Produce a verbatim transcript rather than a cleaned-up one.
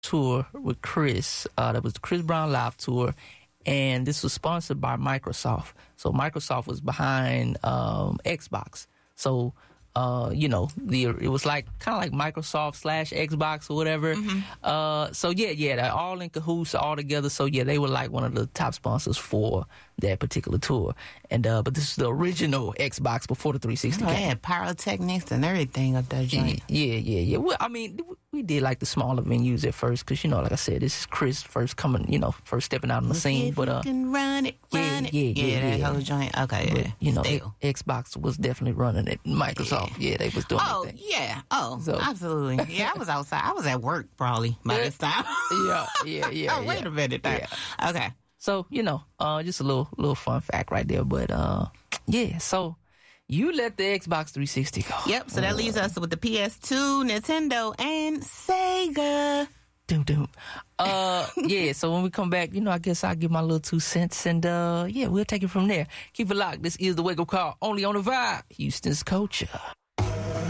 tour with Chris. Uh, that was the Chris Brown Live Tour. And this was sponsored by Microsoft. So Microsoft was behind um, Xbox. So, uh, you know, the it was like kind of like Microsoft slash Xbox or whatever. Mm-hmm. Uh, so, yeah, yeah, they're all in cahoots, all together. So, yeah, they were like one of the top sponsors for that particular tour. And uh, but this is the original Xbox before the three sixty. Oh, they had pyrotechnics and everything up there, joint. Yeah, yeah, yeah. Well, I mean, we did like the smaller venues at first because, you know, like I said, this is Chris first coming, you know, first stepping out on the Let's scene. see if But you uh, can run it, run yeah, it. yeah, yeah, yeah, that yeah. whole joint. Okay, but, yeah. you know, Still. X- Xbox was definitely running it. Microsoft, yeah, yeah they was doing Oh, their thing. yeah. Oh, So- absolutely. Yeah, I was outside. I was at work probably by this time. Yeah, yeah, yeah. oh, wait yeah. a minute. There. Okay. So, you know, uh, just a little little fun fact right there. But, uh, yeah, so you let the Xbox three sixty go. Yep, so that leaves us with the P S two, Nintendo, and Sega. Doom, doom. Uh, yeah, so when we come back, you know, I guess I'll give my little two cents and, uh, yeah, we'll take it from there. Keep it locked. This is the Wake Up Call, only on the Vibe, Houston's culture.